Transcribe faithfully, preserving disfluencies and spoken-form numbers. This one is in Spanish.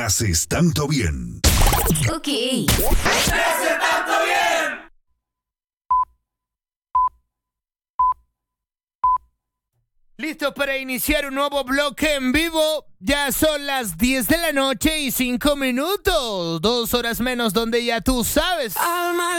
haces tanto bien. Ok. ¡Te hace tanto bien! Listo para iniciar un nuevo bloque en vivo. Ya son las diez de la noche y cinco minutos. Dos horas menos donde ya tú sabes.